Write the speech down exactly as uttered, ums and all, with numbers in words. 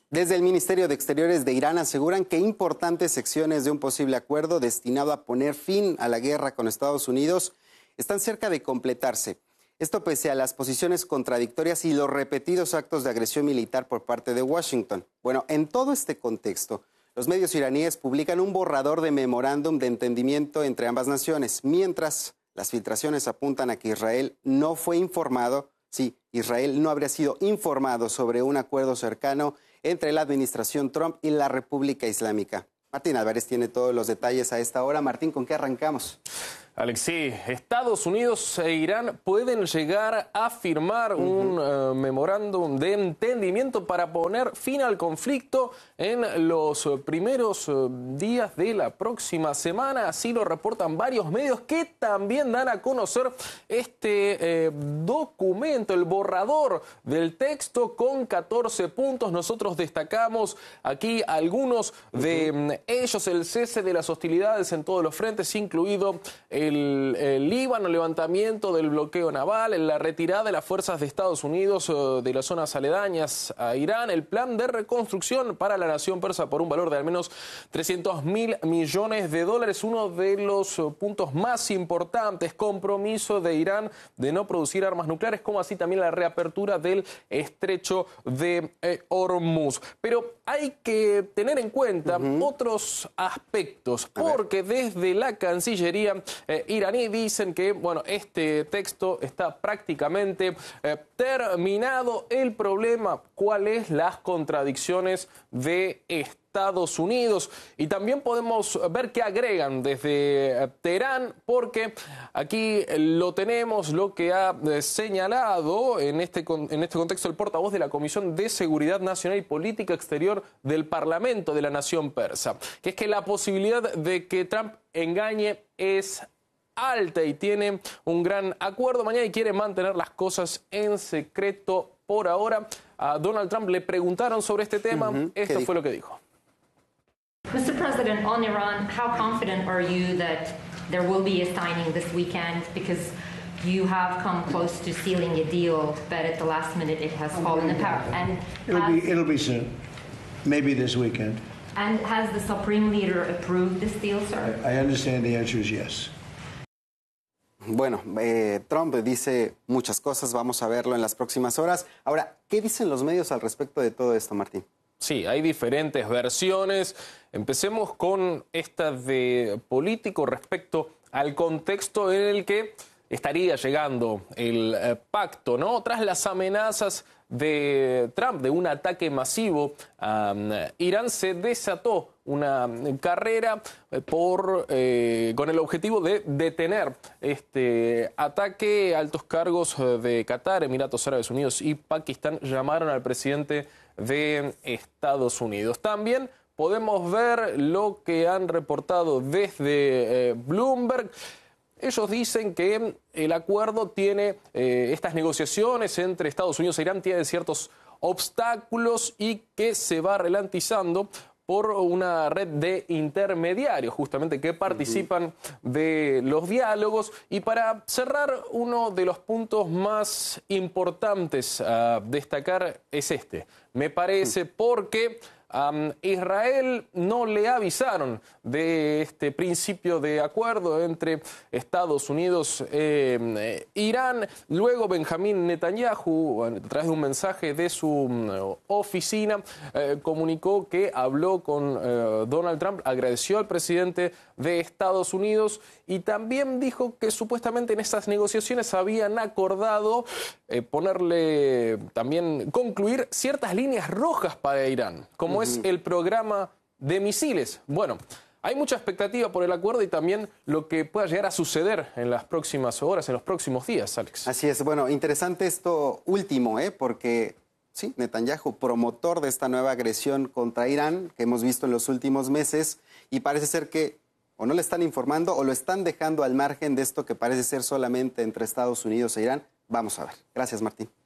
Desde el Ministerio de Exteriores de Irán aseguran que importantes secciones de un posible acuerdo destinado a poner fin a la guerra con Estados Unidos están cerca de completarse. Esto pese a las posiciones contradictorias y los repetidos actos de agresión militar por parte de Washington. Bueno, en todo este contexto, los medios iraníes publican un borrador de memorándum de entendimiento entre ambas naciones, mientras las filtraciones apuntan a que Israel no fue informado, sí, Israel no habría sido informado sobre un acuerdo cercano entre la administración Trump y la República Islámica. Martín Álvarez tiene todos los detalles a esta hora. Martín, ¿con qué arrancamos? Alex, sí, Estados Unidos e Irán pueden llegar a firmar uh-huh. un uh, memorándum de entendimiento para poner fin al conflicto en los uh, primeros uh, días de la próxima semana. Así lo reportan varios medios que también dan a conocer este eh, documento, el borrador del texto con catorce puntos. Nosotros destacamos aquí algunos de uh-huh. ellos: el cese de las hostilidades en todos los frentes, incluido el El, el Líbano, el levantamiento del bloqueo naval, la retirada de las fuerzas de Estados Unidos uh, de las zonas aledañas a Irán, el plan de reconstrucción para la nación persa por un valor de al menos trescientos mil millones de dólares, uno de los uh, puntos más importantes, compromiso de Irán de no producir armas nucleares, como así también la reapertura del estrecho de eh, Hormuz. Pero hay que tener en cuenta uh-huh. otros aspectos, porque desde la Cancillería eh, iraní dicen que, bueno, este texto está prácticamente eh, terminado. El problema, ¿cuál es? Las contradicciones de Estados Unidos. Y también podemos ver que agregan desde eh, Teherán, porque aquí lo tenemos, lo que ha eh, señalado en este, en este contexto el portavoz de la Comisión de Seguridad Nacional y Política Exterior del Parlamento de la Nación Persa, que es que la posibilidad de que Trump engañe es alta y tiene un gran acuerdo mañana y quiere mantener las cosas en secreto por ahora. A Donald Trump le preguntaron sobre este tema. Uh-huh. Esto fue lo que dijo. Mister President, on Iran, how confident are you that there will be a signing this weekend? Because you have come close to sealing a deal, but at the last minute it has fallen apart. And it'll has, be it'll be soon, maybe this weekend. And has the Supreme Leader approved this deal, sir? I, I understand the answer is yes. Bueno, eh, Trump dice muchas cosas, vamos a verlo en las próximas horas. Ahora, ¿qué dicen los medios al respecto de todo esto, Martín? Sí, hay diferentes versiones. Empecemos con esta de Político respecto al contexto en el que estaría llegando el eh, pacto, ¿no? Tras las amenazas de Trump de un ataque masivo a um, Irán, se desató una carrera por, eh, con el objetivo de detener este ataque. Altos cargos de Qatar, Emiratos Árabes Unidos y Pakistán llamaron al presidente de Estados Unidos. También podemos ver lo que han reportado desde eh, Bloomberg. Ellos dicen que el acuerdo tiene, eh, estas negociaciones entre Estados Unidos e Irán tienen ciertos obstáculos y que se va ralentizando por una red de intermediarios, justamente, que participan uh-huh. de los diálogos. Y para cerrar, uno de los puntos más importantes a destacar es este, me parece, uh-huh. porque Um, Israel no le avisaron de este principio de acuerdo entre Estados Unidos e eh, Irán. Luego Benjamín Netanyahu, a través de un mensaje de su um, oficina, eh, comunicó que habló con eh, Donald Trump, agradeció al presidente de Estados Unidos y también dijo que supuestamente en esas negociaciones habían acordado eh, ponerle, también concluir ciertas líneas rojas para Irán, como es el programa de misiles. Bueno, hay mucha expectativa por el acuerdo y también lo que pueda llegar a suceder en las próximas horas, en los próximos días, Alex. Así es. Bueno, interesante esto último, ¿eh? Porque sí, Netanyahu, promotor de esta nueva agresión contra Irán que hemos visto en los últimos meses, y parece ser que o no le están informando o lo están dejando al margen de esto que parece ser solamente entre Estados Unidos e Irán. Vamos a ver. Gracias, Martín.